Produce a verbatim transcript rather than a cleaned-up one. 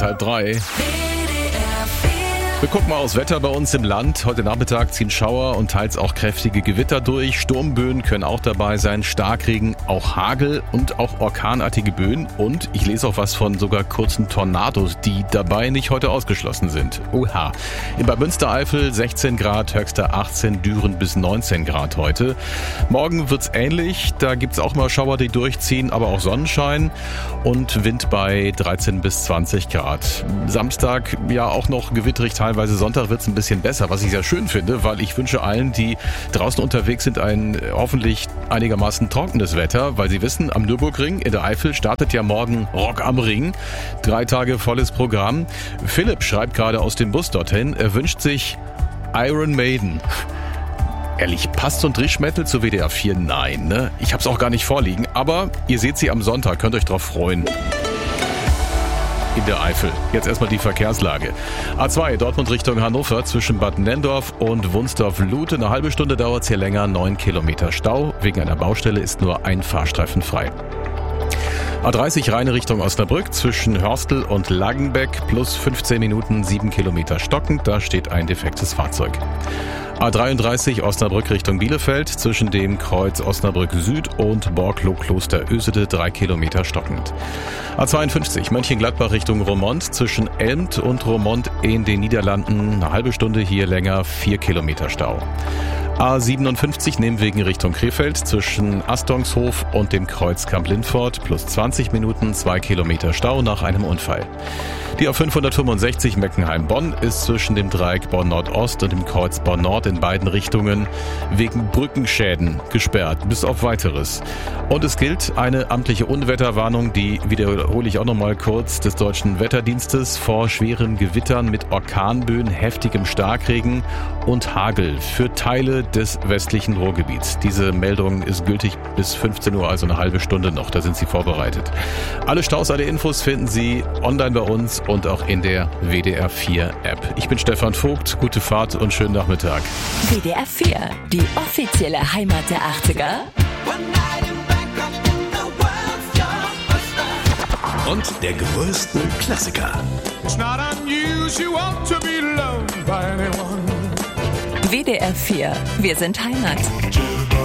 ist halb drei. Wir gucken mal aufs Wetter bei uns im Land. Heute Nachmittag ziehen Schauer und teils auch kräftige Gewitter durch. Sturmböen können auch dabei sein, Starkregen, auch Hagel und auch orkanartige Böen. Und ich lese auch was von sogar kurzen Tornados, die dabei nicht heute ausgeschlossen sind. Oha. In Bad Münstereifel sechzehn Grad, höchster achtzehn, Düren bis neunzehn Grad heute. Morgen wird's ähnlich. Da gibt's auch mal Schauer, die durchziehen, aber auch Sonnenschein und Wind bei dreizehn bis zwanzig Grad. Samstag ja auch noch gewitterig, teilweise Sonntag wird es ein bisschen besser, was ich sehr schön finde, weil ich wünsche allen, die draußen unterwegs sind, ein hoffentlich einigermaßen trockenes Wetter, weil sie wissen, am Nürburgring in der Eifel startet ja morgen Rock am Ring. Drei Tage volles Programm. Philipp schreibt gerade aus dem Bus dorthin, er wünscht sich Iron Maiden. Ehrlich, passt so ein Drischmetal zu W D R vier? Nein, ne? Ich hab's auch gar nicht vorliegen, aber ihr seht sie am Sonntag, könnt euch drauf freuen. In der Eifel. Jetzt erstmal die Verkehrslage. A zwei Dortmund Richtung Hannover zwischen Bad Nenndorf und Wunsdorf-Luth. Eine halbe Stunde dauert es hier länger, neun Kilometer Stau. Wegen einer Baustelle ist nur ein Fahrstreifen frei. A dreißig Rheine Richtung Osnabrück zwischen Hörstel und Langenbeck plus fünfzehn Minuten, sieben Kilometer stockend. Da steht ein defektes Fahrzeug. A dreiunddreißig Osnabrück Richtung Bielefeld zwischen dem Kreuz Osnabrück Süd und Borkloh-Kloster Ösede drei Kilometer stockend. A zweiundfünfzig Mönchengladbach Richtung Roermond zwischen Elmt und Roermond in den Niederlanden eine halbe Stunde hier länger, vier Kilometer Stau. A siebenundfünfzig Nehmwegen Richtung Krefeld zwischen Astongshof und dem Kreuz Kamp-Lindfort plus zwanzig Minuten, zwei Kilometer Stau nach einem Unfall. Die A fünfhundertfünfundsechzig Meckenheim-Bonn ist zwischen dem Dreieck Bonn-Nord-Ost und dem Kreuz Bonn-Nord in beiden Richtungen wegen Brückenschäden gesperrt, bis auf Weiteres. Und es gilt eine amtliche Unwetterwarnung, die wiederhole ich auch nochmal kurz, des Deutschen Wetterdienstes vor schweren Gewittern mit Orkanböen, heftigem Starkregen und Hagel für Teile des westlichen Ruhrgebiets. Diese Meldung ist gültig bis fünfzehn Uhr, also eine halbe Stunde noch, da sind Sie vorbereitet. Alle Staus, alle Infos finden Sie online bei uns und auch in der W D R vier App. Ich bin Stefan Vogt, gute Fahrt und schönen Nachmittag. W D R vier, die offizielle Heimat der achtziger. Und der größten Klassiker. W D R vier, wir sind Heimat.